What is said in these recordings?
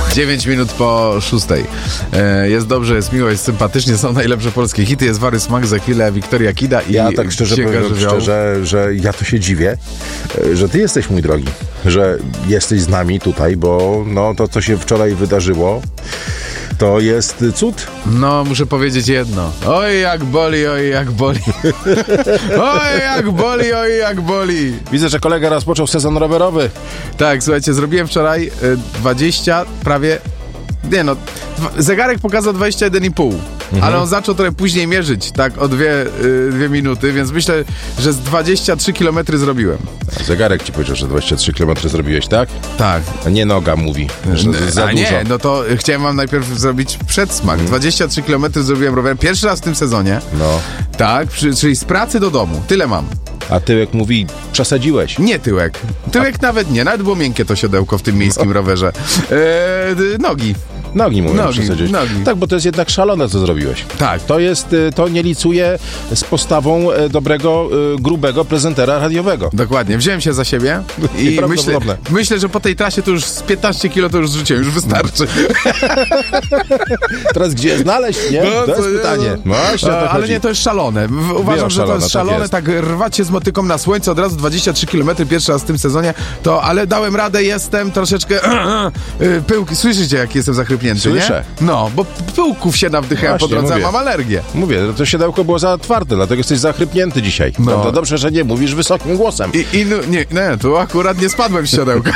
9 minut po 6. Jest dobrze, jest miło, jest sympatycznie, są najlepsze polskie hity, jest Wary Smak, za chwilę Wiktoria Kida i ja tak szczerze powiem, że ja to się dziwię, że ty jesteś, mój drogi, że jesteś z nami tutaj, bo no to, co się wczoraj wydarzyło, to jest cud. No, muszę powiedzieć jedno. Oj, jak boli, oj, jak boli. Oj, jak boli, oj, jak boli. Widzę, że kolega rozpoczął sezon rowerowy. Tak, słuchajcie, zrobiłem wczoraj 20, prawie... Nie no, zegarek pokazał 21,5, ale on zaczął trochę później mierzyć, tak o 2 minuty, więc myślę, że z 23 km zrobiłem. Zegarek ci powiedział, że 23 km zrobiłeś, tak? Tak. A nie noga mówi, że za dużo. Nie, no to chciałem wam najpierw zrobić przedsmak. 23 km zrobiłem rowerem, pierwszy raz w tym sezonie. No. Tak, czyli z pracy do domu, tyle mam. A tyłek mówi, przesadziłeś. Nie tyłek. Tyłek nawet nie. Nawet było miękkie to siodełko w tym miejskim rowerze. Nogi. Nogi mówią, przesadziłeś. Nogi. Tak, bo to jest jednak szalone, co zrobiłeś. Tak. To nie licuje z postawą dobrego, grubego prezentera radiowego. Dokładnie. Wziąłem się za siebie i myślę, że po tej trasie to już z 15 kilo to już zrzuciłem, już wystarczy. Teraz gdzie znaleźć, nie? No, to jest pytanie. Ale nie, to jest szalone. Uważam, że to jest szalone, tak rwać się z motyką na słońce, od razu 23 km pierwszy raz w tym sezonie, ale dałem radę, jestem troszeczkę pyłki. Słyszycie, jak jestem zachrypnięty, Słyszę. Nie? No, bo pyłków się nawdychałem po drodze, a mam alergię. Mówię, to siodełko było za twarde, dlatego jesteś zachrypnięty dzisiaj. No. To dobrze, że nie mówisz wysokim głosem. Nie, tu akurat nie spadłem z siodełka.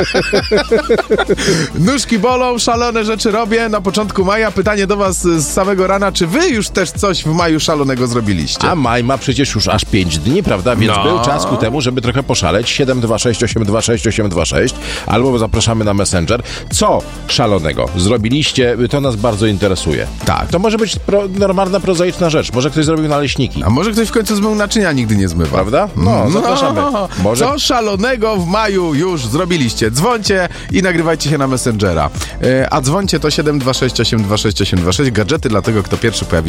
Nóżki bolą, szalone rzeczy robię na początku maja. Pytanie do was z samego rana, czy wy już też coś w maju szalonego zrobiliście? A maj ma przecież już aż 5 dni, prawda? Więc był czas ku temu, żeby trochę poszaleć. 726 826 826 albo zapraszamy na Messenger. Co szalonego zrobiliście? To nas bardzo interesuje. Tak. To może być normalna, prozaiczna rzecz. Może ktoś zrobił naleśniki. A może ktoś w końcu zmył naczynia, nigdy nie zmywa. Prawda? No, zapraszamy. Może... Co szalonego w maju już zrobiliście? Dzwońcie i nagrywajcie się na Messengera. A dzwońcie to 726 826 826. Gadżety dla tego, kto pierwszy pojawi